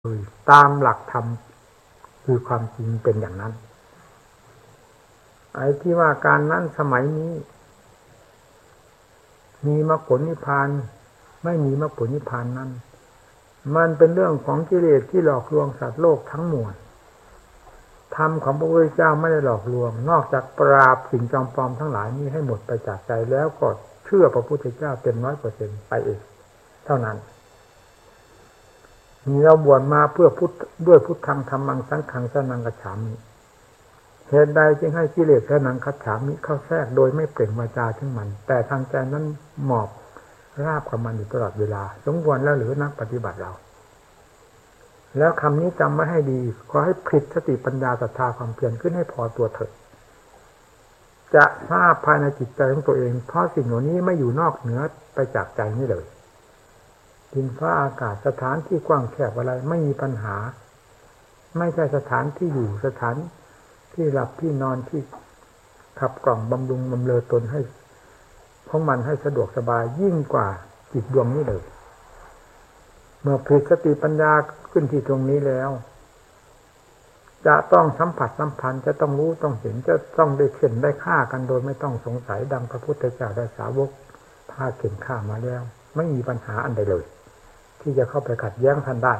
ตามหลักธรรมคือความจริงเป็นอย่างนั้นไอ้ที่ว่าการนั้นสมัยนี้มีมรรคผลนิพพานไม่มีมรรคผลนิพพานนั้นมันเป็นเรื่องของกิเลสที่หลอกลวงสัตว์โลกทั้งมวลธรรมของพระพุทธเจ้าไม่ได้หลอกลวงนอกจากปราบสิ่งจอมปลอมทั้งหลายนี้ให้หมดไปจากใจแล้วก็เชื่อพระพุทธเจ้าเต็ม 100% ไปเองเท่านั้นมีเราบวชมาเพื่อพุทธด้วยพุทธังธรรมังสังฆังสรณังคัจฉามิเหตุใดจึงให้กิเลสสรณังคัจฉามิเข้าแทรกโดยไม่เปล่งวาจาถึงมันแต่ทางใจนั้นหมอบราบกับมันอยู่ตลอดเวลาสมควรแล้วหรือนักปฏิบัติเราแล้วคำนี้จำไว้ให้ดีขอให้ผลิตสติปัญญาศรัทธาความเพียรขึ้นให้พอตัวเถิดจะทราบภายในจิตใจของตัวเองเพราะสิ่งเหล่านี้ไม่อยู่นอกเหนือไปจากใจนี่เลยดินฟ้าอากาศสถานที่กว้างแคบอะไรไม่มีปัญหาไม่ใช่สถานที่อยู่สถานที่หลับที่นอนที่ขับกล่อมบำรุงบำเรอตนให้ของมันให้สะดวกสบายยิ่งกว่าจิตดวงนี้เลยเมื่อผลิตสติปัญญาขึ้นที่ตรงนี้แล้วจะต้องสัมผัสสัมพันธ์จะต้องรู้ต้องเห็นจะต้องได้เข็นได้ฆ่ากันโดยไม่ต้องสงสัยดังพระพุทธเจ้าและสาวกพาเข็นฆ่ามาแล้วไม่มีปัญหาอันใดเลยที่จะเข้าไปขัดแย้งท่านได้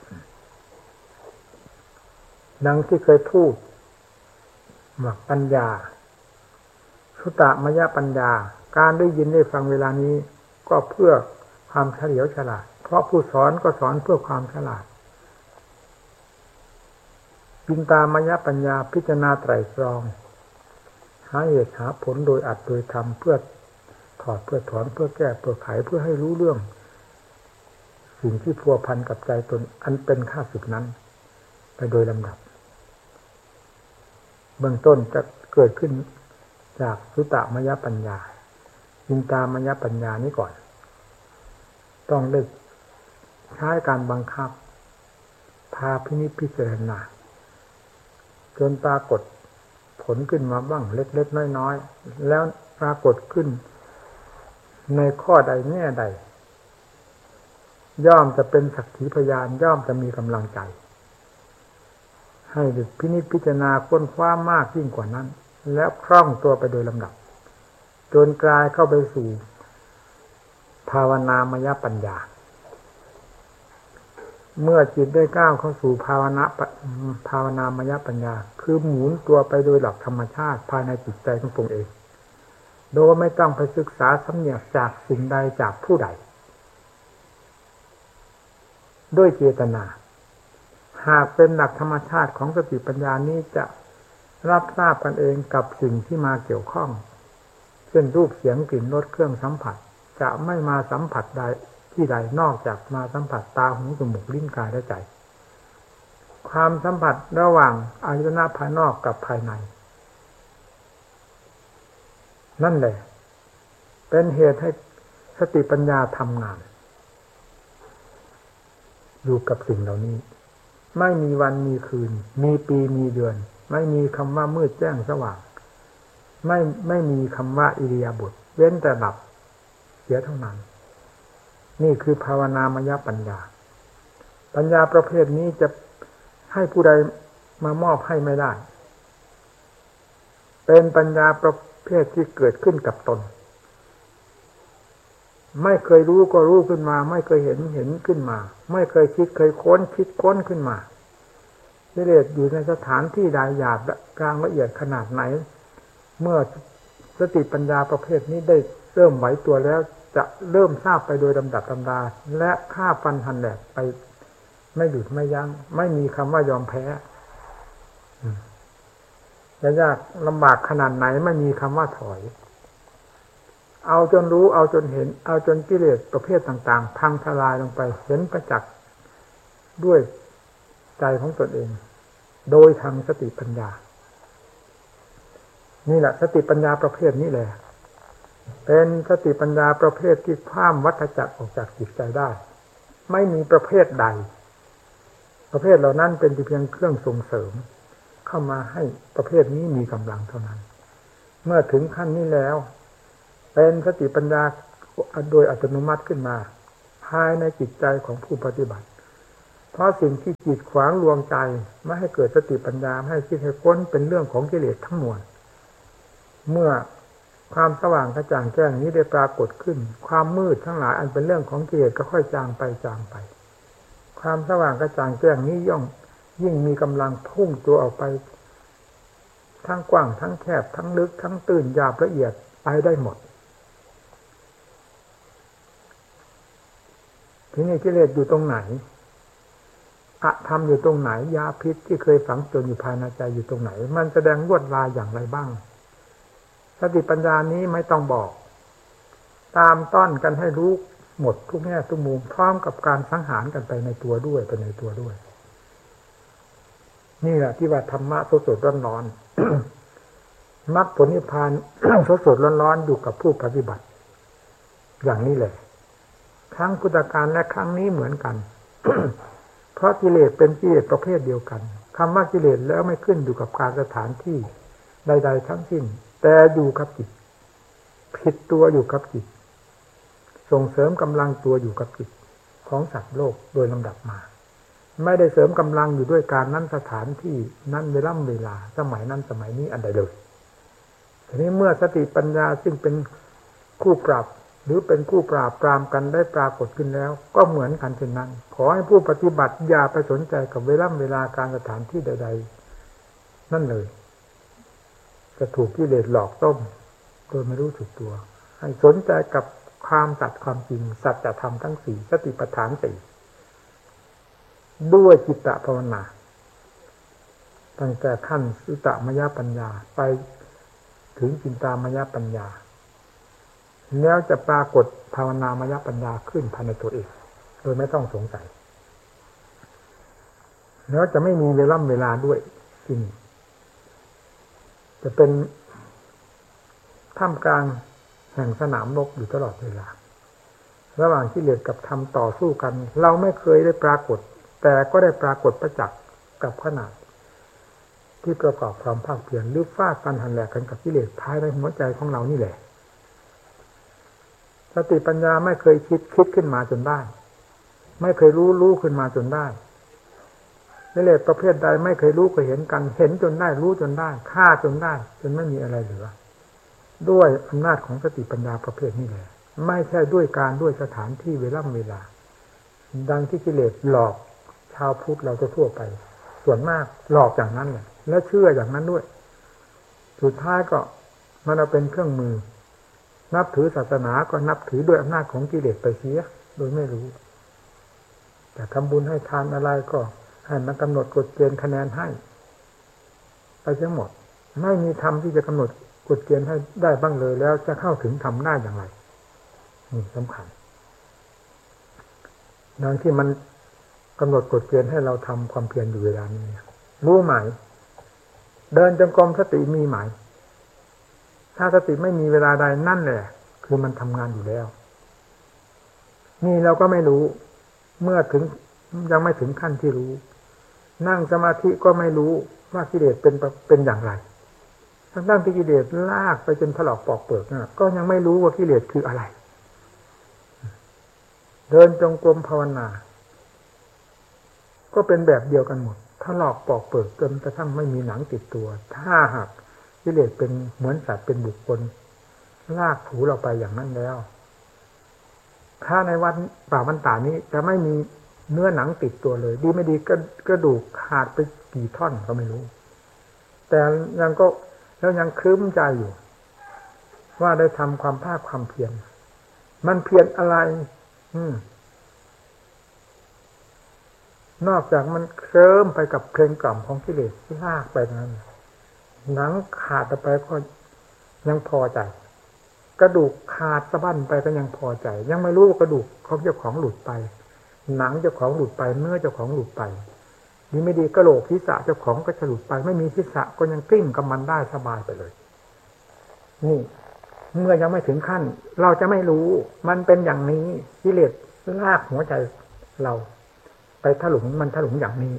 ดังที่เคยพูดว่าปัญญาสุตตมยปัญญาการได้ยินได้ฟังเวลานี้ก็เพื่อความเฉลียวฉลาดเพราะผู้สอนก็สอนเพื่อความฉลาดจินตามยปัญญาพิจารณาไตร่ตรองหาเหตุหาผลโดยอัดโดยทำเพื่อถอดเพื่อถอนเพื่อแก้เพื่อไขเพื่อให้รู้เรื่องสิ่งที่พัวพันกับใจตนอันเป็นข้าศึกนั้นไปโดยลำดับเบื้องต้นจะเกิดขึ้นจากสุตตมยปัญญาจินตามยปัญญานี้ก่อนต้องได้ใช้การบังคับพาพินิจพิจารณาจนปรากฏผลขึ้นมาบ้างเล็กๆน้อยๆแล้วปรากฏขึ้นในข้อใดแง่ใดย่อมจะเป็นสักขีพยานย่อมจะมีกำลังใจให้พินิจพิจารณาค้นคว้ามากยิ่งกว่านั้นแล้วคล่องตัวไปโดยลำดับจนกลายเข้าไปสู่ภาวนามยปัญญาเมื่อจิตได้ก้าวเข้าสู่ภาวนามยปัญญาคือหมุนตัวไปโดยหลักธรรมชาติภายในจิตใจของตนเองโดยไม่ต้องไปศึกษาสำเนียกจากสิ่งใดจากผู้ใดด้วยเจตนาหากเป็นหลักธรรมชาติของสติปัญญานี้จะรับทราบกันเองกับสิ่งที่มาเกี่ยวข้องเช่นรูปเสียงกลิ่นรสเครื่องสัมผัสจะไม่มาสัมผัสใดที่ใดนอกจากมาสัมผัสตาหูจมูกลิ้นกายและใจความสัมผัสระหว่างอายตนะภายนอกกับภายในนั่นแหละเป็นเหตุให้สติปัญญาทำงานอยู่กับสิ่งเหล่านี้ไม่มีวันมีคืนมีปีมีเดือนไม่มีคำว่ามืดแจ้งสว่างไม่มีคำว่าอิริยาบถเว้นแต่หลับเสียเท่านั้นนี่คือภาวนามยปัญญาปัญญาประเภทนี้จะให้ผู้ใดมามอบให้ไม่ได้เป็นปัญญาประเภทที่เกิดขึ้นกับตนไม่เคยรู้ก็รู้ขึ้นมาไม่เคยเห็นขึ้นมาไม่เคยคิดเคยค้นคิดค้นขึ้นมากิเลสอยู่ในสถานที่ใดหยาบกลางละเอียดขนาดไหนเมื่อสติปัญญาประเภทนี้ได้เริ่มไหวตัวแล้วจะเริ่มทราบไปโดยลำดับลำดาและฆ่าฟันหันแหลกไปไม่หยุดไม่ยั้งไม่มีคำว่ายอมแพ้จะยากลำบากขนาดไหนไม่มีคำว่าถอยเอาจนรู้เอาจนเห็นเอาจนกิเลสประเภทต่างๆพังทลายลงไปเห็นประจักษ์ด้วยใจของตนเองโดยทางสติปัญญานี่แหละสติปัญญาประเภทนี้แหละเป็นสติปัญญาประเภทที่ข้ามวัฏจักรออกจากจิตใจได้ไม่มีประเภทใดประเภทเหล่านั้นเป็นเพียงเครื่องส่งเสริมเข้ามาให้ประเภทนี้มีกำลังเท่านั้นเมื่อถึงขั้นนี้แล้วเป็นสติปัญญาโดยอัตโนมัติขึ้นมาภายในจิตใจของผู้ปฏิบัติเพราะสิ่งที่กีดขวางลวงใจไม่ให้เกิดสติปัญญาไม่ให้คิดให้ค้นเป็นเรื่องของกิเลสทั้งมวลเมื่อความสว่างกระจ่างแจ้งนี้ได้ปรากฏขึ้นความมืดทั้งหลายอันเป็นเรื่องของกิเลสก็ค่อยจางไปความสว่างกระจ่างแจ้งนี้ยิ่งมีกำลังพุ่งตัวออกไปทั้งกว้างทั้งแคบทั้งลึกทั้งตื้นหยาบละเอียดไปได้หมดทีนี้กิเลสอยู่ตรงไหนอธรรมอยู่ตรงไหนยาพิษที่เคยฝังจนอยู่ภายในใจอยู่ตรงไหนมันแสดงลวดลายอย่างไรบ้างสติปัญญานี้ไม่ต้องบอกตามต้อนกันให้รู้หมดทุกแง่ทุกมุมพร้อมกับการสังหารกันไปในตัวด้วยนี่แหละที่ว่าธรรมะสดๆร้อนๆ มรรคผลนิพพาน สดๆร้อนๆอยู่กับผู้ปฏิบัติอย่างนี้เลยครั้งพุทธกาลและครั้งนี้เหมือนกัน เพราะกิเลสเป็นกิเลสประเภทเดียวกันคำว่ากิเลสแล้วไม่ขึ้นอยู่กับการสถานที่ใดๆทั้งสิ้นแต่อยู่กับจิตผิดตัวอยู่กับจิตส่งเสริมกำลังตัวอยู่กับจิตของสัตว์โลกโดยลำดับมาไม่ได้เสริมกำลังอยู่ด้วยการนั้นสถานที่นั้นเวลาสมัยนั้นสมัยนี้อันใดเลยทีนี้เมื่อสติปัญญาซึ่งเป็นคู่ปรับหรือเป็นคู่ปราบปรามกันได้ปรากฏขึ้นแล้วก็เหมือนกันเช่นนั้นขอให้ผู้ปฏิบัติอย่าไปสนใจกับเวลาการสถานที่ใดๆนั่นเลยจะถูกกิเลสหลอกต้มโดยไม่รู้สึกตัวให้สนใจกับความสัตย์ความจริงสัจธรรมทั้งสี่สติปัฏฐานสี่ด้วยจิตตภาวนาตั้งแต่ขั้นสุตตมยปัญญาไปถึงจินตามยปัญญาแล้วจะปรากฏภาวนามยปัญญาขึ้นภายในตัวเองโดยไม่ต้องสงสัยแล้วจะไม่มีเวลาด้วยจริงจะเป็นท่ามกลางแห่งสนามรบอยู่ตลอดเวลาระหว่างกิเลสกับธรรมต่อสู้กันเราไม่เคยได้ปรากฏแต่ก็ได้ปรากฏประจักษ์กับขนาดที่ประกอบความภาคเพียรหรือฟาดฟันหันแหลกกันกับกิเลสภายในหัวใจของเรานี่แหละสติปัญญาไม่เคยคิดขึ้นมาจนได้ไม่เคยรู้ขึ้นมาจนได้กิเลสประเภทใดไม่เคยรู้เคยเห็นกันเห็นจนได้รู้จนได้ฆ่าจนได้จนไม่มีอะไรเหลือด้วยอำนาจของสติปัญญาประเภทนี้แหละไม่ใช่ด้วยสถานที่เวลาดังที่กิเลสหลอกชาวพุทธเราทั่วไปส่วนมากหลอกอย่างนั้นแหละและเชื่ออย่างนั้นด้วยสุดท้ายก็มันเอาเป็นเครื่องมือนับถือศาสนาก็นับถือด้วยอำนาจของกิเลสไปเสียโดยไม่รู้แต่ทำบุญให้ทานอะไรก็ให้มันกำหนดกฎเกณฑ์คะแนนให้ไปทั้งหมดไม่มีธรรมที่จะกำหนดกฎเกณฑ์ให้ได้บ้างเลยแล้วจะเข้าถึงธรรมได้อย่างไรนี่สำคัญดังที่มันกำหนดกฎเกณฑ์ให้เราทำความเพียรอยู่เวลานี้รู้ไหมเดินจงกรมสติมีไหมถ้าสติไม่มีเวลาใดนั่นแหละคือมันทำงานอยู่แล้วนี่เราก็ไม่รู้เมื่อถึงยังไม่ถึงขั้นที่รู้นั่งสมาธิก็ไม่รู้ว่ากิเลสเป็นอย่างไรทั้งที่กิเลสลากไปจนถลอกปอกเปลือกก็ยังไม่รู้ว่ากิเลสคืออะไรเดินจงกรมภาวนาก็เป็นแบบเดียวกันหมดถลอกปอกเปลือกจนกระทั่งไม่มีหนังติดตัวถ้าหากกิเลสเป็นเหมือนสัตว์เป็นบุคคลลากถูเราไปอย่างนั้นแล้วถ้าในวัดป่ามันตานี้จะไม่มีเนื้อหนังติดตัวเลยดีไม่ดีก็กระดูกขาดไปกี่ท่อนก็ไม่รู้แต่ยังครึ้มใจอยู่ว่าได้ทำความภาคความเพียรมันเพียรอะไรนอกจากมันเคลิ้มไปกับเพลงกล่อมของกิเลสที่ลากไปนั้นหนังขาดไปก็ยังพอใจกระดูกขาดสะบั้นไปก็ยังพอใจยังไม่รู้ว่ากระดูกของเจ้าของหลุดไปหนังเจ้าของหลุดไปเนื้อเจ้าของหลุดไปดีไม่ดีกระโหลกศีรษะเจ้าของก็จะหลุดไปไม่มีศีรษะก็ยังกลิ้งกับมันได้สบายไปเลยนี่เมื่อยังไม่ถึงขั้นเราจะไม่รู้มันเป็นอย่างนี้กิเลสลากหัวใจเราไปถลุงอย่างนี้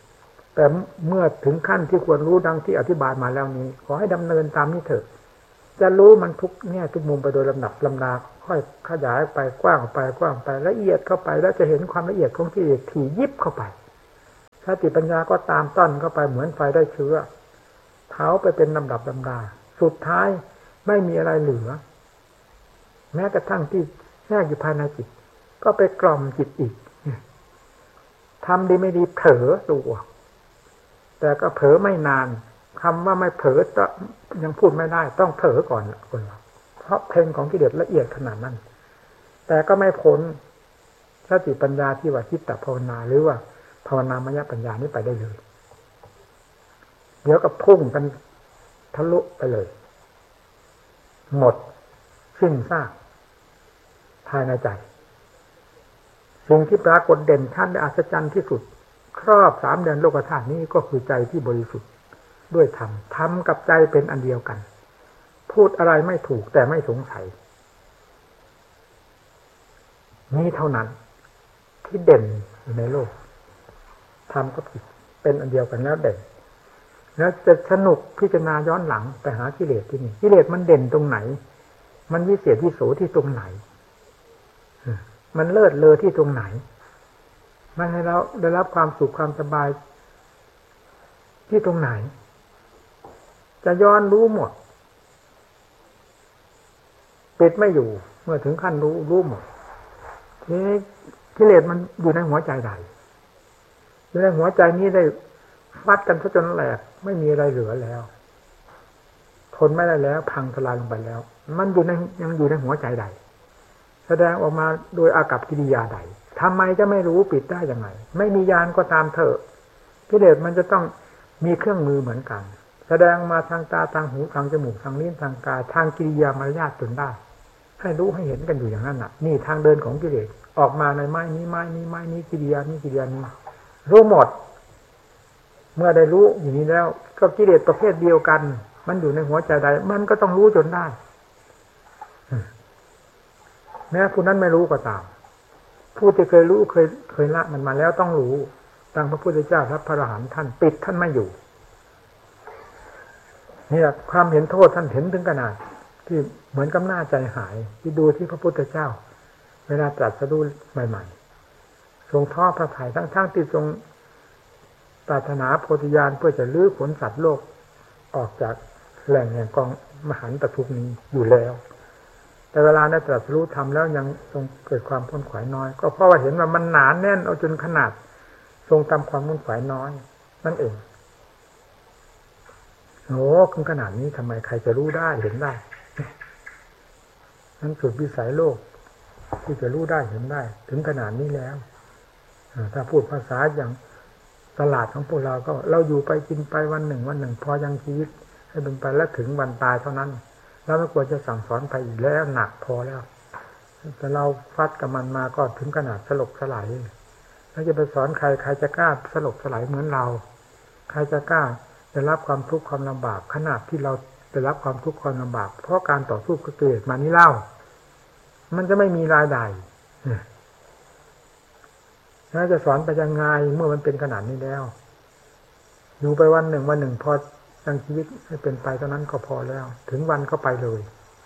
แต่เมื่อถึงขั้นที่ควรรู้ดังที่อธิบายมาแล้วนี้ขอให้ดำเนินตามนี้เถิดจะรู้มันทุกแง่ทุกมุมไปโดยลำดับลำดาค่อยขยายไปกว้างไปกว้างไปละเอียดเข้าไปแล้วจะเห็นความละเอียดของกิเลสถี่ยิบเข้าไปสติปัญญาก็ตามต้อนเข้าไปเหมือนไฟได้เชื้อเผาไปเป็นลำดับลำดาสุดท้ายไม่มีอะไรเหลือแม้กระทั่งที่แทรกอยู่ภายในจิตก็ไปกล่อมจิตอีกทำดีไม่ดีเผลอตัวแต่ก็เผลอไม่นานคำว่าไม่เผลอยังพูดไม่ได้ต้องเผลอก่อนคนเราเพราะเพลงของกิเลสละเอียดขนาดนั้นแต่ก็ไม่พ้นสติปัญญาที่ว่าจิตตภาวนาหรือว่าภาวนามยปัญญานี้ไปได้เลยเดี๋ยวก็พุ่งกันทะลุไปเลยหมดสิ้นซากภายในใจสิ่งที่ปรากฏเด่นชัดและอัศจรรย์ที่สุดครอบ3 เดือนโลกธาตุนี้ก็คือใจที่บริสุทธิ์ด้วยธรรมธรรมกับใจเป็นอันเดียวกันพูดอะไรไม่ถูกแต่ไม่สงสัยนี่เท่านั้นที่เด่นอยู่ในโลกธรรมกับจิตเป็นอันเดียวกันแล้วเด่นแล้วจะสนุกพิจารณาย้อนหลังไปหากิเลสที่นี่กิเลสมันเด่นตรงไหนมันวิเศษวิโสที่ตรงไหนมันเลิศเลอที่ตรงไหนมันให้เราได้รับความสุขความสบายที่ตรงไหนจะย้อนรู้หมดปิดไม่อยู่เมื่อถึงขั้นรู้หมดทีนี้กิเลสมันอยู่ในหัวใจใดอยู่ในหัวใจนี้ได้ฟัดกันซะจนแหลกไม่มีอะไรเหลือแล้วทนไม่ได้แล้วพังทลายลงไปแล้วมันยังอยู่ในหัวใจใดแสดงออกมาโดยอากัปกิริยาใดทำไมจะไม่รู้ปิดได้ยังไงไม่มีญาณก็ตามเถอะกิเลสมันจะต้องมีเครื่องมือเหมือนกันแสดงมาทางตาทางหูทางจมูกทางลิ้นทางกายทางกิริยามารยาทจนได้ให้รู้ให้เห็นกันอยู่อย่างนั้นน่ะนี่ทางเดินของกิเลสออกมาในไม้นี้กิริยานี้กิริยานี้รู้หมดเมื่อได้รู้อย่างนี้แล้วก็กิเลสประเภทเดียวกันมันอยู่ในหัวใจใดมันก็ต้องรู้จนได้แม้ผู้นั้นไม่รู้ก็ตามผู้ที่เคยรู้เคยละมันมาแล้วต้องรู้ดังพระพุทธเจ้าพระอรหันต์ท่านปิดท่านไม่อยู่นี่แหละความเห็นโทษท่านเห็นถึงขนาดที่เหมือนกับหน้าใจหายที่ดูที่พระพุทธเจ้าเวลาตรัสรู้ใหม่ๆทรงท้อพระทัยทั้งที่ทรงปรารถนาโพธิญาณเพื่อจะลื้อขนสัตว์โลกออกจากแหล่งแห่งกองมหันตทุกข์นี้อยู่แล้วแต่เวลาได้ตรัสรู้ทำแล้วยังทรงเกิดความพ้นขวายน้อยก็เพราะว่าเห็นว่ามันหนาแน่นเอาจนขนาดทรงทำความพ้นขวายน้อยนั่นเองโอ้ถึงขนาดนี้ทำไมใครจะรู้ได้เห็นได้นั่นสุดวิสัยโลกที่จะรู้ได้เห็นได้ถึงขนาดนี้แล้วถ้าพูดภาษาอย่างตลาดของพวกเราก็เราอยู่ไปกินไปวันหนึ่งพอยังชีวิตให้เป็นไปแล้วถึงวันตายเท่านั้นเราไม่ควรจะสั่งสอนไปอีกแล้วหนักพอแล้วแต่เราฟัดกับมันมาก็ถึงขนาดสลบสลายแล้วจะไปสอนใครจะกล้าสลบสลายเหมือนเราใครจะกล้าได้รับความทุกข์ความลำบากขนาดที่เราได้รับความทุกข์ความลำบากเพราะการต่อสู้กับกิเลสมานี้เล่ามันจะไม่มีรายใดแล้วจะสอนไปยังไงเมื่อมันเป็นขนาดนี้แล้วอยู่ไปวันหนึ่งพอยังชีวิตให้เป็นไปเท่านั้นก็พอแล้วถึงวันก็ไปเลย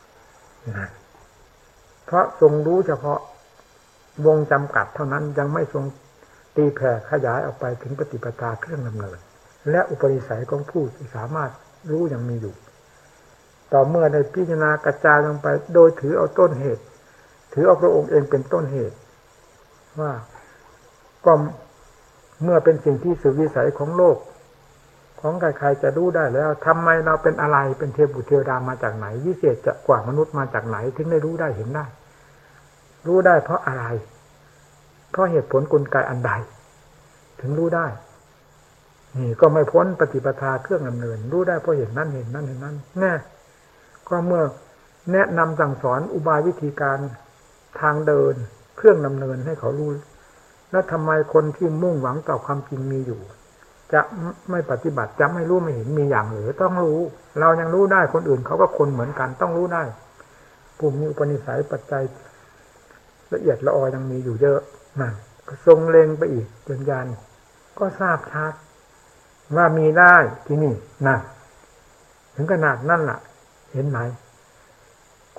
เพราะทรงรู้เฉพาะวงจำกัดเท่านั้นยังไม่ทรงตีแผ่ขยายออกไปถึงปฏิปทาเครื่องดำเนินและอุปนิสัยของผู้ที่สามารถรู้ยังมีอยู่ต่อเมื่อได้พิจารณากระจายลงไปโดยถือเอาต้นเหตุถือเอาพระองค์เองเป็นต้นเหตุว่าก็เมื่อเป็นสิ่งที่สุดวิสัยของโลกของใครๆจะรู้ได้แล้วทำไมเราเป็นอะไรเป็นเทพบุตรเทวดามาจากไหนวิเศษจะกว่ามนุษย์มาจากไหนถึงได้รู้ได้เห็นได้รู้ได้เพราะอะไรเพราะเหตุผลกลไกอันใดถึงรู้ได้นี่ก็ไม่พ้นปฏิปทาเครื่องดำเนินรู้ได้เพราะเห็นนั้นแน่ก็เมื่อแนะนำสั่งสอนอุบายวิธีการทางเดินเครื่องดำเนินให้เขารู้แล้วทำไมคนที่มุ่งหวังต่อความจริงมีอยู่จะไม่ปฏิบัติจะไม่รู้ไม่เห็นมีอย่างหรือต้องรู้เรายังรู้ได้คนอื่นเขาก็คนเหมือนกันต้องรู้ได้ภูมิอุปนิสัยปัจจัยละเอียดละออยังมีอยู่เยอะนั่นก็ทรงเล็งไปอีกจนญาณก็ทราบชัดว่ามีได้ที่นี่นะถึงขนาดนั่นล่ะเห็นไหม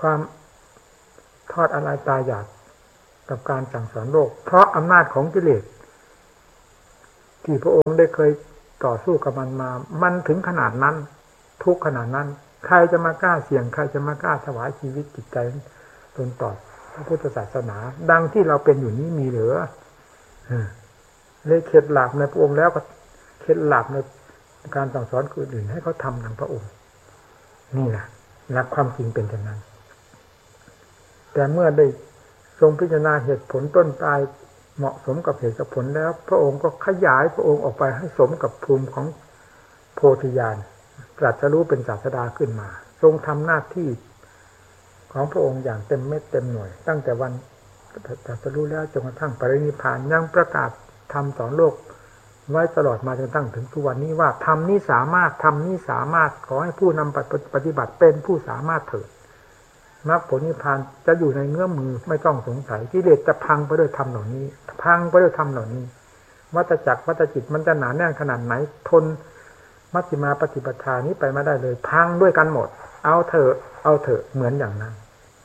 ความทอดอะไรตายอยากกับการสั่งสอนโลกเพราะอำนาจของกิเลสที่พระองค์ได้เคยต่อสู้กับมันมามันถึงขนาดนั้นทุกขนาดนั้นใครจะมากล้าเสี่ยงใครจะมากล้าถวายชีวิตจิตใจตนต่อพระพุทธศาสนาดังที่เราเป็นอยู่นี้มีเหลือเลยเข็ดหลาบในพระองค์แล้วก็เข็ดหลาบในการสั่งสอนคนอื่นให้เขาทำดังพระองค์นี่แหละหลักความจริงเป็นเช่นนั้นแต่เมื่อได้ทรงพิจารณาเหตุผลต้นปลายเหมาะสมกับเหตุกับผลแล้วพระองค์ก็ขยายพระองค์ออกไปให้สมกับภูมิของโพธิญาณตรัสรู้เป็นศาสดาขึ้นมาทรงทำหน้าที่ของพระองค์อย่างเต็มเม็ดเต็มหน่วยตั้งแต่วันตรัสรู้แล้วจนกระทั่งปรินิพพานยังประกาศธรรมสอนโลกไว้ตลอดมาจนกระทั่งถึงทุกวันนี้ว่าธรรมนี้สามารถธรรมนี้สามารถขอให้ผู้นำปฏิบัติเป็นผู้สามารถเถิดมรรคผลนิพพานจะอยู่ในเงื้อมมือไม่ต้องสงสัยกิเลสจะพังไปด้วยธรรมเหล่านี้พังไปด้วยธรรมเหล่านี้วัฏจักรวัฏจิตมันจะหนาแน่นขนาดไหนทนมัชฌิมาปฏิปทานี้ไปไม่ได้เลยพังด้วยกันหมดเอาเถอะเหมือนอย่างนั้น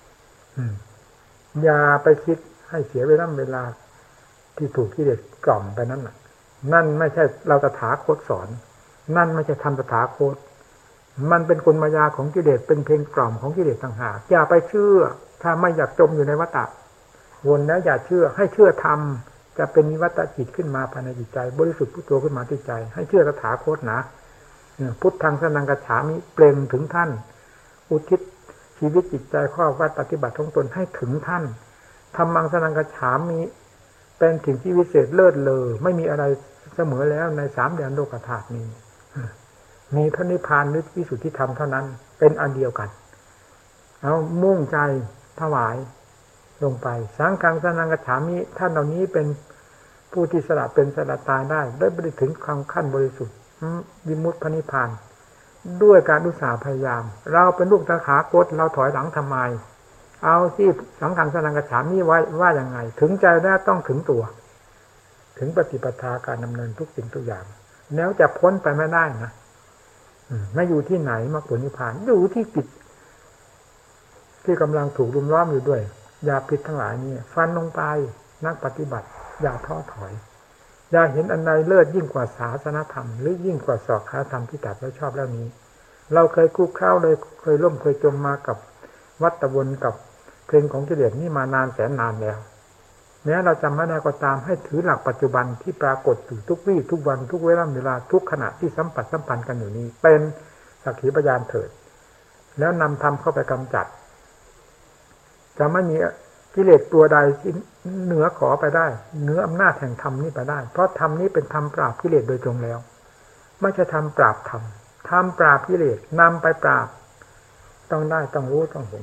อย่าไปคิดให้เสียเวลาที่ถูกกิเลสกล่อมไปนั่นน่ะนั่นไม่ใช่เราตถาคตสอนนั่นไม่ใช่ธรรมตถาคตมันเป็นกลมายาของกิเลสเป็นเพลงกล่อมของกิเลสต่างหากอย่าไปเชื่อถ้าไม่อยากจมอยู่ในวัฏฏะวนแล้วอย่าเชื่อให้เชื่อธรรมจะเป็นนิวัตจิตขึ้นมาภายในจิตใจบริสุทธิ์พุทโธขึ้นมาที่ใจให้เชื่อตถาคตนะพุทธังสนังกัจฉามิเปล่งถึงท่านอุทิศชีวิตจิตใจข้อวัดปฏิบัติของตนให้ถึงท่านธัมมังสนังกัจฉามิเป็นสิ่งที่วิเศษเลิศเลอไม่มีอะไรเสมอแล้วในสามแดนโลกธาตุนี้มีพระนิพพานหรือวิสุทธิธรรมเท่านั้นเป็นอันเดียวกันเอามุ่งใจถวายลงไปสังฆังสนังกัจฉามิท่านเหล่านี้เป็นผู้ที่สละเป็นสละตายได้ไปถึงความขั้นบริสุทธิ์วิมุตติพระนิพพานด้วยการอุตสาห์พยายามเราเป็นลูกตถาคตเราถอยหลังทำไมเอาที่สังฆังสนังกัจฉามิไว้ว่าอย่างไงถึงใจแล้วต้องถึงตัวถึงปฏิปทาการดำเนินทุกสิ่งทุกอย่างแล้วจะพ้นไปไม่ได้นะไม่อยู่ที่ไหนมรรคผลนิพพานอยู่ที่จิตที่กำลังถูกรุมล้อมอยู่ด้วยยาพิษทั้งหลายนี่ฟันลงไปนักปฏิบัติอย่าท้อถอยอย่าเห็นอันใดเลิศยิ่งกว่าศาสนธรรมหรือยิ่งกว่าศอกขาธรรมที่ตรัสไว้ชอบแล้วนี้เราเคยคุกเข้าเลยเคยล่มเคยจมมากับวัฏวนกับเพลงของกิเลสนี่มานานแสนนานแล้วแม้เราจำไม่ได้ก็ตามให้ถือหลักปัจจุบันที่ปรากฏอยู่ทุกวี่ทุกวันทุกเวลาทุกขณะที่สัมพันธ์กันอยู่นี้เป็นสักขีพยานเถิดแล้วนำธรรมเข้าไปกำจัดจะไม่มีกิเลสตัวใดที่เหนือขอไปได้เหนืออำนาจแห่งธรรมนี้ไปได้เพราะธรรมนี้เป็นธรรมปราบกิเลสโดยตรงแล้วไม่ใช่ธรรมปราบธรรมธรรมปราบกิเลสนำไปปราบต้องได้ต้องรู้ต้องเห็น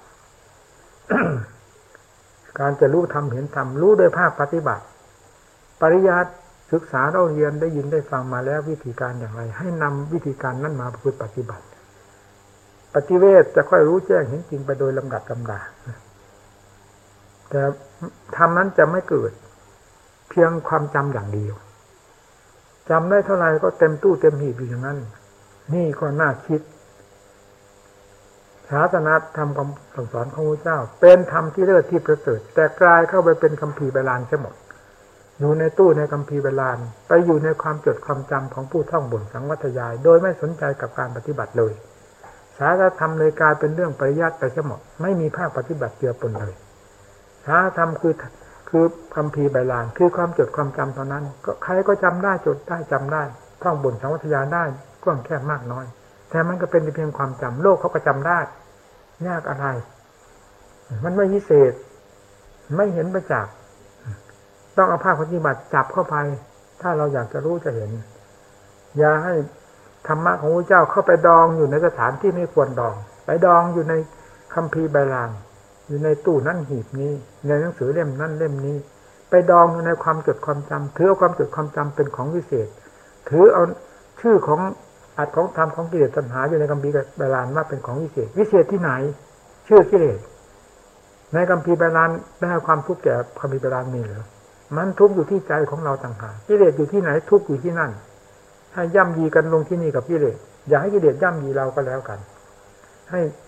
การจะรู้ธรรมเห็นธรรมรู้โดยภาคปฏิบัติปริยัติศึกษาเราเรียนได้ยินได้ฟังมาแล้ววิธีการอย่างไรให้นำวิธีการนั้นมาประพฤติปฏิบัติปฏิเวทจะค่อยรู้แจ้งเห็นจริงไปโดยลำดับลำดาแต่ธรรมนั้นจะไม่เกิดเพียงความจำอย่างเดียวจำได้เท่าไหร่ก็เต็มตู้เต็มหีบอยู่อย่างนั้นนี่ก็น่าคิดศาสนาธรรมคำสั่งสอนของพระเจ้าเป็นธรรมที่เลิศที่ประเสริฐแต่กลายเข้าไปเป็นคัมภีร์โบราณเสียหมดอยู่ในตู้ในคัมภีร์โบราณไปอยู่ในความจดความจำของผู้ท่องบนสังวัตยายโดยไม่สนใจกับการปฏิบัติเลยศาสนาธรรมเลยกลายเป็นเรื่องปริยัติไปเสียหมดไม่มีภาคปฏิบัติเจือปนเลยศาสนาธรรมคือคัมภีร์โบราณคือความจดความจำเท่านั้นก็ใครก็จำได้จดได้จำได้ท่องบนสังวัตยายได้กว้างแคบมากน้อยแต่มันก็เป็นเพียงความจำโลกเขาก็จำได้ยากอะไรมันไม่พิเศษไม่เห็นประจักษ์ต้องเอาภาคปฏิบัติจับเข้าไปถ้าเราอยากจะรู้จะเห็นอย่าให้ธรรมะของพระเจ้าเข้าไปดองอยู่ในสถานที่ไม่ควรดองไปดองอยู่ในคัมภีร์โบราณอยู่ในตู้นั้นหีบนี้ในหนังสือเล่มนั้นเล่มนี้ไปดองอยู่ในความจดความจำถือเอาความจดความจำเป็นของวิเศษถือเอาชื่อของอัตของธรรมของกิเลสตัณหาอยู่ในคัมภีร์โบราณว่าเป็นของวิเศษวิเศษที่ไหนชื่อกิเลสในคัมภีร์โบราณได้ให้ความทุกข์แก่คัมภีร์โบราณมีหรือมันทุกข์อยู่ที่ใจของเราต่างหากกิเลสอยู่ที่ไหนทุกข์อยู่ที่นั่นให้ย่ำยีกันลงที่นี่กับกิเลสอย่าให้กิเลสย่ำยีเราก็แล้วกันให้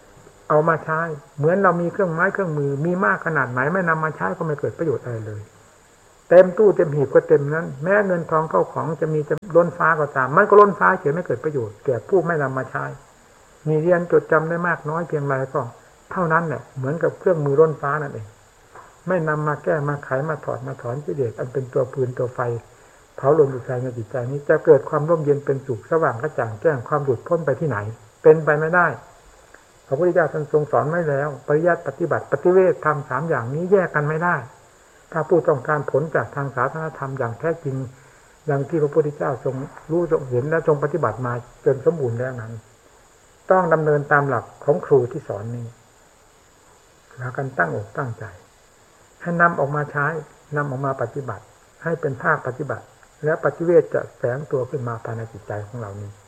เอามาใช้เหมือนเรามีเครื่องไม้เครื่องมือมีมากขนาดไหนไม่นำมาใช้ก็ไม่เกิดประโยชน์อะไรเลยเต็มตู้เต็มหีบก็เต็มนั้นแม้เงินทองเข้าของจะมีจะล้นฟ้าก็ตามมันก็ล้นฟ้าเฉยไม่เกิดประโยชน์แก่ผู้ไม่นำมาใช้มีเรียนจดจำได้มากน้อยเพียงไรก็เท่านั้นแหละเหมือนกับเครื่องมือล้นฟ้านั่นเองไม่นำมาแก้มาไขมาถอดมาถอนกิเลสอันเป็นตัวปืนตัวไฟเผาลนอยู่ใจในจิตใจนี้จะเกิดความร่มเย็นเป็นสุขสว่างกระจ่างแจ้งความหลุดพ้นไปที่ไหนเป็นไปไม่ได้พระพุทธเจ้าท่านทรงสอนไว้แล้วปริยัติปฏิบัติปฏิเวทธรรมสามอย่างนี้แยกกันไม่ได้ถ้าผู้ต้องการผลจากทางศาสนธรรมอย่างแท้จริงอย่างที่พระพุทธเจ้าทรงรู้ทรงเห็นและทรงปฏิบัติมาจนสมบูรณ์แล้วนั้นต้องดำเนินตามหลักของครูที่สอนนี้พากันตั้งอกตั้งใจให้นำออกมาใช้นำออกมาปฏิบัติให้เป็นภาคปฏิบัติและปฏิเวทจะแฝงตัวขึ้นมาภายในจิตใจของเรานี้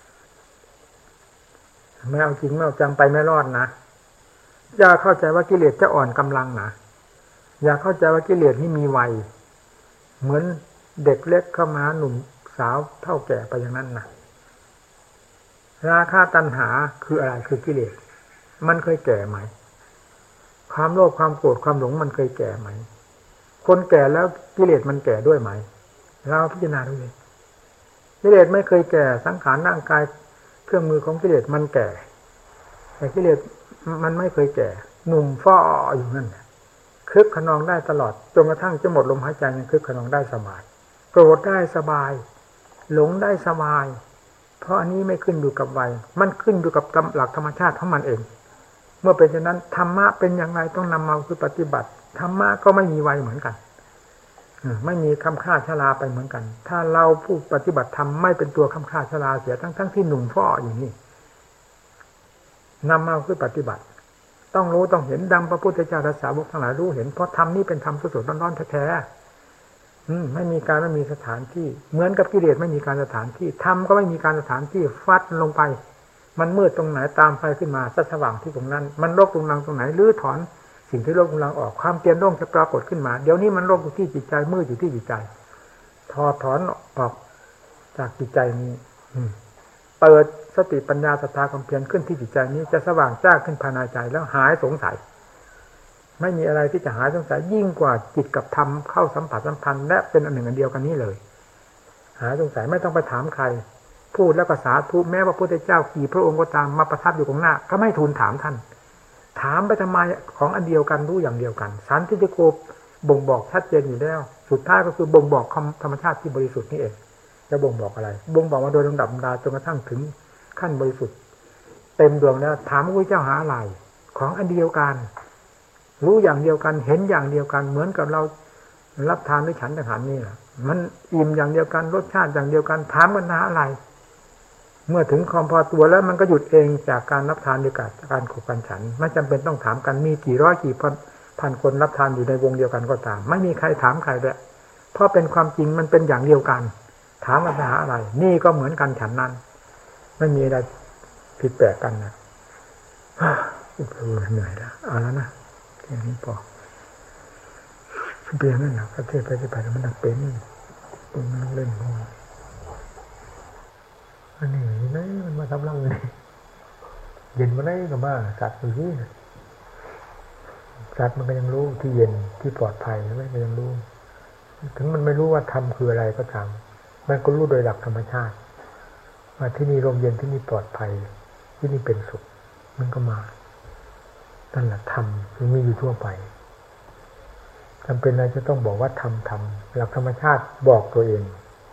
ไม่เอาจริงไม่เอาจังไปไม่รอดนะอย่าเข้าใจว่ากิเลสจะอ่อนกำลังนะอย่าเข้าใจว่ากิเลสนี่มีวัยเหมือนเด็กเล็กเข้ามาหนุ่มสาวเท่าแก่ไปอย่างนั้นนะราคะตัณหาคืออะไรคือกิเลสมันเคยแก่ไหมความโลภความโกรธความหลงมันเคยแก่ไหมคนแก่แล้วกิเลสมันแก่ด้วยไหมเราพิจารณาดูเลยกิเลสไม่เคยแก่สังขารร่างกายเครื่องมือของกิเลสมันแก่แต่กิเลสมันไม่เคยแก่หนุ่มฟ้ออยู่นั่นคึกขนองได้ตลอดจนกระทั่งจะหมดลมหายใจยังคึกขนองได้สบายโกรธได้สบายหลงได้สบายเพราะอันนี้ไม่ขึ้นอยู่กับวัยมันขึ้นอยู่กับหลักธรรมชาติของมันเองเมื่อเป็นเช่นนั้นธรรมะเป็นอย่างไรต้องนำมาคือปฏิบัติธรรมะก็ไม่มีวัยเหมือนกันไม่มีคำฆ่าชราไปเหมือนกันถ้าเราผู้ปฏิบัติธรรมไม่เป็นตัวคำฆ่าชราเสียทั้งที่หนุ่มฟ้ออยู่นี่นำมาคือปฏิบัติต้องรู้ต้องเห็นดังพระพุทธเจ้าและสาวกทั้งหลายรู้เห็นเพราะธรรมนี้เป็นธรรมสดๆร้อนๆแท้ๆไม่มีการไม่มีสถานที่เหมือนกับกิเลสไม่มีการสถานที่ธรรมก็ไม่มีการสถานที่ฟัดลงไปมันมืดตรงไหนตามไฟขึ้นมาสว่างที่ตรงนั้นมันโลกตรงนั้นตรงไหนรื้อถอนสิ่งที่โลกกำลังออกความเปลี่ยนโลกจะปรากฏขึ้นมาเดี๋ยวนี้มันโลกอยู่ที่จิตใจมืดอยู่ที่จิตใจถอดถอนออกจากจิตใจนี้เปิดสติปัญญาศรัทธาความเพียรขึ้นที่จิตใจนี้จะสว่างจ้าขึ้นภายในใจแล้วหายสงสัยไม่มีอะไรที่จะหายสงสัยยิ่งกว่าจิตกับธรรมเข้าสัมผัสสัมพันธ์และเป็นอันหนึ่งอันเดียวกันนี้เลยหายสงสัยไม่ต้องไปถามใครพูดแล้วก็สาธุแม้ว่าพระพุทธเจ้ากี่พระองค์ก็ตามมาประทับอยู่ตรงหน้าก็ไม่ทูลถามท่านถามไปทำไมของอันเดียวกันรู้อย่างเดียวกันสันติโกบ่งบอกชัดเจนอยู่แล้วสุดท้ายก็คือบ่งบอกธรรมชาติที่บริสุทธิ์นี่เองจะบ่งบอกอะไรบ่งบอกมาโดยลำดับลำดาจนกระทั่งถึงขั้นบริสุทธิ์เต็มดวงแล้วถามพระพุทธเจ้าหาอะไรของอันเดียวกันรู้อย่างเดียวกันเห็นอย่างเดียวกันเหมือนกับเรารับทานด้วยฉันทหารนี่แหละมันอิ่มอย่างเดียวกันรสชาติอย่างเดียวกันถามมันหาอะไรเมื่อถึงความพอตัวแล้วมันก็หยุดเองจากการรับทานด้วยการขบกันฉันไม่จำเป็นต้องถามกันมีกี่ร้อยกี่พันคนรับทานอยู่ในวงเดียวกันก็ตามไม่มีใครถามใครเลยเพราะเป็นความจริงมันเป็นอย่างเดียวกันถามมันหาอะไรนี่ก็เหมือนกันฉันนั้นไม่มีอะไรผิดแปลกกันนะเหนื่อยแล้วเอาแล้วนะแค่นี้พอเปลี่ยนนั่นแหละประเทศไปมันนักเป็นตรงนั้นเล่นหัวอันนี้นี่มันมาทำรังเลยเย็นมาได้ก็มาสัตว์อยู่ที่สัตว์มันก็ยังรู้ที่เย็นที่ปลอดภัยใช่ไหมมันยังรู้ถึงมันไม่รู้ว่าธรรมคืออะไรก็ตามมันก็รู้โดยหลักธรรมชาติว่าที่นี่ร่มเย็นที่นี่ปลอดภัยที่นี่เป็นสุขมันก็มานั่นแหละธรรมมันมีอยู่ทั่วไปจำเป็นอะไรจะต้องบอกว่าธรรมหลักธรรมชาติบอกตัวเอง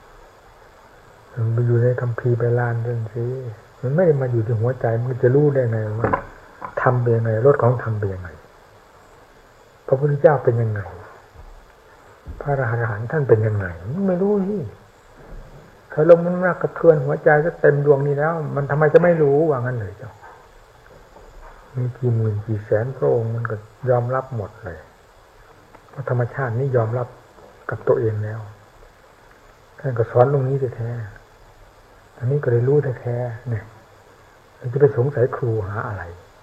มันอยู่ในคัมภีร์ไปลานเรื่องสิมันไม่ได้มาอยู่ที่หัวใจมันจะรู้ได้ไงว่าธรรมเป็นยังไงรสของธรรมเป็นยังไงพระพุทธเจ้าเป็นยังไงพระอรหันต์ท่านเป็นยังไงไม่รู้นี่ถ้าลมมันมากระเทือนหัวใจจะเต็มดวงนี้แล้วมันทำไมจะไม่รู้ว่างั้นเลยเจ้ามีกี่หมื่นกี่แสนพระองค์มันก็ยอมรับหมดเลยเพราะธรรมชาตินี้ยอมรับกับตัวเองแล้วท่านก็สอนตรงนี้แท้ๆอันนี้ก็เลยรู้แท้ๆเนี่ยจะไปสงสัยครูหาอะไร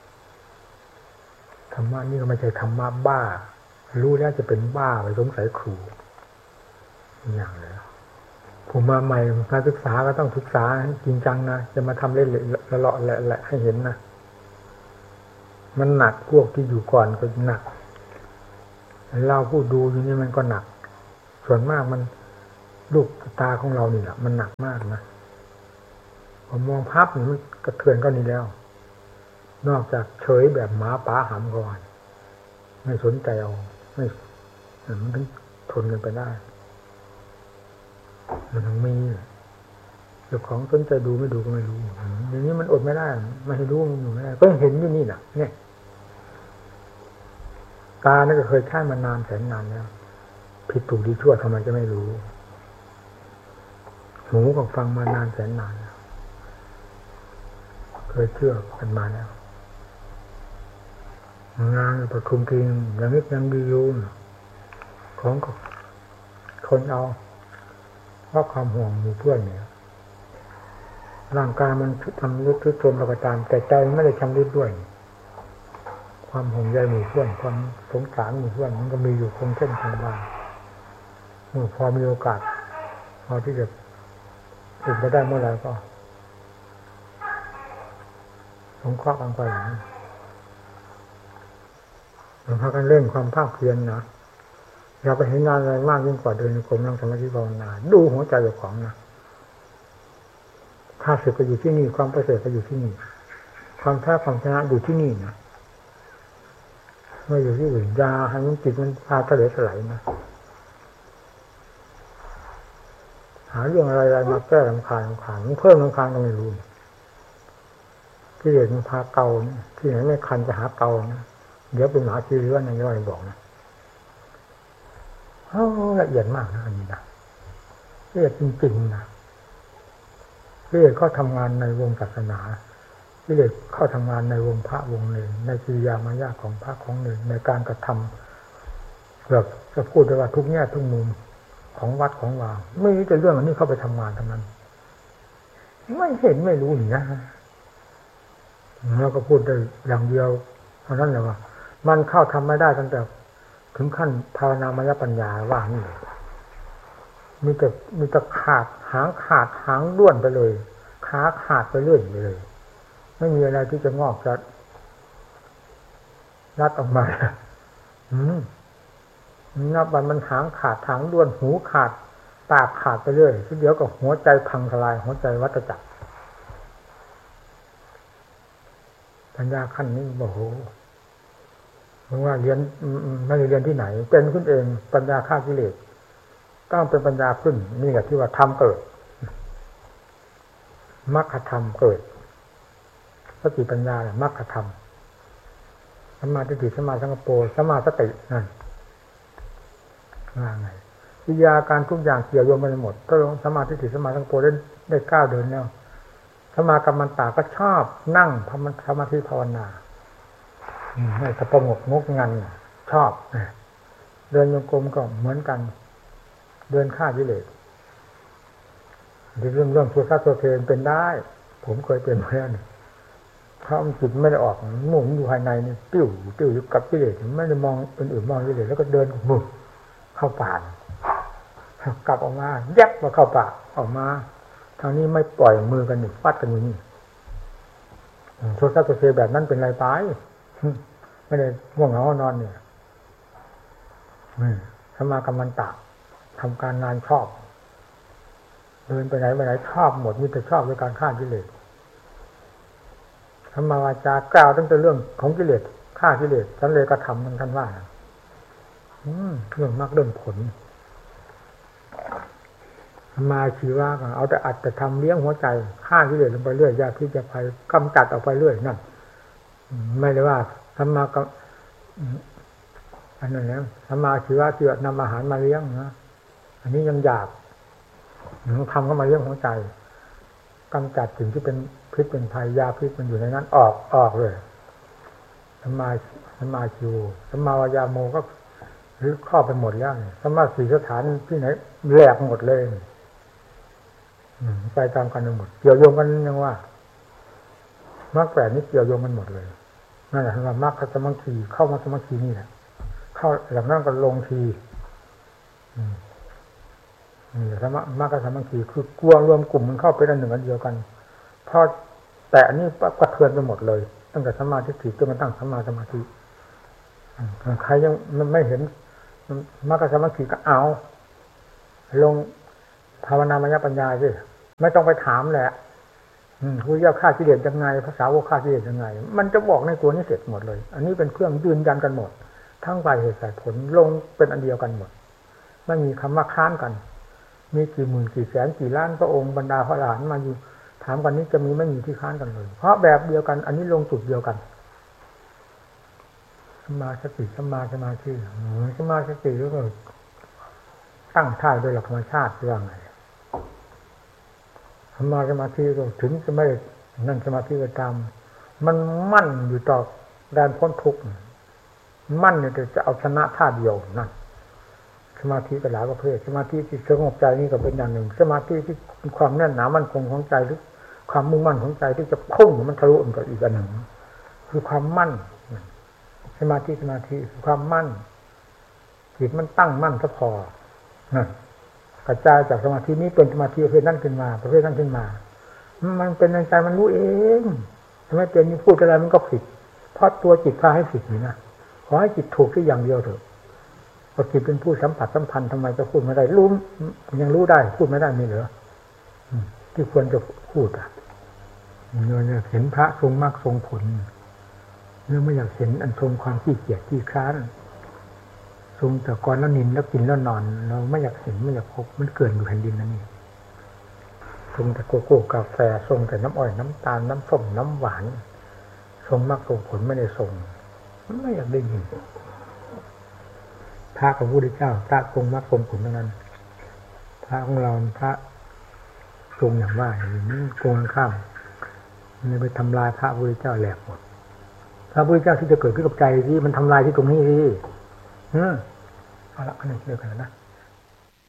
ธรรมะนี่ก็ไม่ใช่ธรรมะบ้ารู้แล้วจะเป็นบ้าไปสงสัยครูอย่างเลยผมมาใหม่การศึกษาก็ต้องศึกษาจริงจังนะจะมาทำเล่นละเลาะแหละให้เห็นนะมันหนักพวกที่อยู่ก่อนก็หนักเราผู้ดูอยู่นี่มันก็หนักส่วนมากมันลูกตาของเรานี่แหละมันหนักมากนะผมมองภาพนี่มันกระเทือนก็นี่แล้วนอกจากเฉยแบบหมาป่าหำก่อนไม่สนใจเอาไม่มันถึงทนกันไปได้มันทั้งมีเจ้าของสนใจดูไม่ดูก็ไม่รู้อย่างนี้มันอดไม่ได้ไม่ให้รู้มันอยู่ไม่ได้ก็เห็นอยู่นี่น่ะเนี่ยตานี่ก็เคยใช้มานานแสนนานแล้วผิดถูกดีชั่วทำไมจะไม่รู้หูก็ฟังมานานแสนนานแล้วเคยเชื่อกันมาแล้วงานประชุมทีอย่างนี้ยังดีอยู่ของก็คนเอาเพราะความห่วงหมู่เพื่อนเนี่ยร่างกายมันทำรุดทุรนประการแต่ใจไม่ได้ชำรุดด้วยความห่วงใยหมู่เพื่อนความสงสารหมู่เพื่อนมันก็มีอยู่คงเส้นคงวาเมื่อพอมีโอกาสพอที่จะถึงไปได้เมื่อไหร่ก็สงเคราะห์กันไปอย่างนี้เราพากันเร่งความภาคเพียรนะอย่าไปเห็นงานอะไรมากยิ่งกว่าเดินในกรมนั่งสมาธิภาวนาดูหัวใจเจ้าของนะข้าศึกก็อยู่ที่นี่ความประเสริฐก็อยู่ที่นี่ความแท้ความชนะอยู่ที่นี่นะไม่อยู่ที่อื่นยาให้มันจิตมันพาทะเลถลายนะหาเรื่องอะไรๆมาแก้รำคาญมันเพิ่มรำคาญก็ไม่รู้ที่เด็กมันพาเกาที่ไหนไม่คันจะหาเกานะเดี๋ยวเป็นหมาชีเรื้อนนายย่อยบอกนะละเอียดมากนะอันนี้นะละเอียดจริงๆนะละเอียดเขาทำงานในวงศาสนาละเอียดเข้าทำงานในวงพระวงหนึ่งในกิริยามารยาทของพระของหนึ่งในการกระทำแบบจะพูดได้ว่าทุกแง่ทุกมุมของวัดของวาไม่มีแต่เรื่องอันนี้เข้าไปทำงานทั้งนั้นไม่เห็นไม่รู้นี่นะแล้วก็พูดได้อย่างเดียวเพราะนั้นแหละว่ามันเข้าทำไม่ได้ตั้งแต่ถึงขั้นภาวนามยปัญญาว่านี่มีแต่ขาดหางด้วนไปเลยขาขาดไปเรื่อยเลยไม่มีอะไรที่จะงอกจะรัดออกมานับวันมันหางขาดหางด้วนหูขาดปากขาดไปเรื่อยทีเดียวก็หัวใจพังทลายหัวใจวัฏจักรปัญญาขั้นนี้โอ้โหเพราะว่าเรียนไม่ได้เรียนที่ไหนเป็นขึ้นเองปัญญาฆ่ากิเลสต้องเป็นปัญญาขึ้นนี่แหละที่ว่าธรรมเกิดมรรคธรรมเกิดสติปัญญาเนี่ยมรรคธรรมสัมมาทิฏฐิสัมมาสังกัปโปสัมมาสตินั่นว่าไงวิทยาการทุกอย่างเกี่ยวโยงกันหมดก็สัมมาทิฏฐิสัมมาสังกัปโปได้ก้าวเดินแล้วสมากัมมันตาก็ชอบนั่งสมาธิภาวนาให้สงบงกงันชอบเดินโยกมก็เหมือนกันเดินฆ่ากิเลสเรื่องตัวซาตัวเพลนเป็นได้ผมเคยเป็นมาแล้วเนี่ยเพราะจิตไม่ได้ออกมุ่งอยู่ภายในนี่ติ้วอยู่กับกิเลสไม่ได้มองเป็นอื่นมองกิเลสแล้วก็เดินมุ่งเข้าป่ากลับออกมาแยบมาเข้าป่าออกมาทางนี้ไม่ปล่อยมือกันนี่ฟัดกันอยู่นี่โซซาโซเซแบบนั้นเป็นไรไปไม่ได้ง่วงเหงานอนเนี่ยสมากัมมันตะทำการงานชอบเดินไปไหนชอบหมดมีแต่ชอบด้วยการฆ่ากิเลสธรรมวาจากล่าวตั้งแต่เรื่องของกิเลสฆ่ากิเลสสันเลกธรรมท่านว่าเรื่องมรรคเรื่องผลมาชีวะก็เอาแต่อัดแต่ทำเลี้ยงหัวใจฆ่ากิเลสลงไปเรื่อยยาพิษยาภัยกำจัดออกไปเรื่อยนั่นไม่ได้ว่าธรรมะก็อันนั้นแล้วธรรมะชีวะที่นำอาหารมาเลี้ยงนะอันนี้ยังหยาบหนึ่งทำเข้ามาเลี้ยงหัวใจกำจัดสิ่งที่เป็นพิษเป็นภัยยาพิษมันอยู่ในนั้นออกเลยธรรมะชีวธรรมะวายาโมก็หรือครอบไปหมดแล้วธรรมะสี่สถานที่ไหนแหลกหมดเลยไปตามกันหมดเกี่ยวโยงกันยังว่ามรรคแปดนี้เกี่ยวโยงกันหมดเลยนั่นแหละว่ามรรคสมังคีเข้ามาสมังคีนี่แหละเข้าหลังนั้นก็ลงทีธรรมะกับสมังคีคือกวงรวมกลุ่มมันเข้าไปในหนึ่งอันเดียวกันพอแต่อันนี้กระเทือนไปหมดเลยตั้งแต่สัมมาทิฏฐิจนมาตั้งสัมมาสมาธิใครยังไม่เห็นมรรคสมาธิก็เอาลงภาวนามยปัญญาสิไม่ต้องไปถามแหละผู้เจ้าฆ่ากิเลสยังไงภาษาวกฆ่ากิเลสยังไงมันจะบอกในตัวนี้เสร็จหมดเลยอันนี้เป็นเครื่องยืนยันกันหมดทั้งฝ่ายเหตุฝ่ายผลลงเป็นอันเดียวกันหมดไม่มีคำว่าค้านกันมีกี่หมื่นกี่แสนกี่ล้านพระองค์บรรดาพระอรหันต์มาอยู่ถามกันนี้จะมีไม่มีที่ค้านกันเลยเพราะแบบเดียวกันอันนี้ลงจุดเดียวกันสัมมาสติสัมมาสมาธิสัมมาสติก็ตั้งท่าโดยหลักธรรมชาติว่าไงสัมมาสมาธิก็ถึงจะไม่นั่นสมาธิก็ตามมันมั่นอยู่ต่อแดนพ้นทุกข์มั่นเนี่ยจะเอาชนะท่าเดียวนั่นสมาธิก็หลายประเภทสมาธิที่สงบใจนี่ก็เป็นอย่างหนึ่งสมาธิที่ความแน่นหนามั่นคงของใจหรือความมุ่งมั่นของใจที่จะพุ่งมันทะลุมันก็อีกอันหนึ่งคือความมั่นสมาธิคือความมั่นจิตมันตั้งมั่นซะพอนั่นกระจายจากสมาธินี้เป็นสมาธิประเภทนั้นขึ้นมาประเภทนั้นขึ้นมามันเป็นในใจมันรู้เองทำไมเป็นพูดอะไรมันก็ผิดเพราะตัวจิตพาให้ผิดนี่นะขอให้จิตถูกที่อย่างเดียวเถอะพอจิตเป็นผู้สัมผัสสัมพันธ์ทำไมจะพูดไม่ได้รู้ยังรู้ได้พูดไม่ได้มีเหรอที่ควรจะพูดเนี่ยเห็นพระทรงมรรคทรงผลเนี่ยไม่อยากเห็นอันทรงความขี้เกียจขี้คร้านทรงแต่ก่อนแล้วนินแล้วกินแล้วนอนเราไม่อยากเห็นไม่อยากพบมันเกินอยู่แผ่นดินนั่นนี่ทรงแต่โกโก้กาแฟทรงแต่น้ำอ้อยน้ำตาลน้ำส้มน้ำหวานทรงมรรคทรงผลไม่ได้ทรงไม่อยากได้ยินพระของพระพุทธเจ้าพระทรงมรรคทรงผลทั้งนั้นพระของเราพระทรงอย่างว่าอย่างนี้โกงข้ามมันไปทำลายพระพุทธเจ้าแหลกหมดพระพุทธเจ้าที่จะเกิดขึ้นกับใจที่มันทำลายที่ตรงนี้สิเอาละอันนี้เลิกกันแล้วนะ